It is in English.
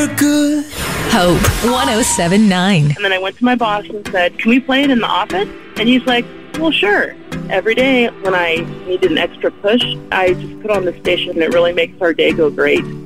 Good. Hope 107.9. And then I went to my boss and said, can we play it in the office? And he's like, well, sure. Every day when I needed an extra push, I just put on the station and it really makes our day go great.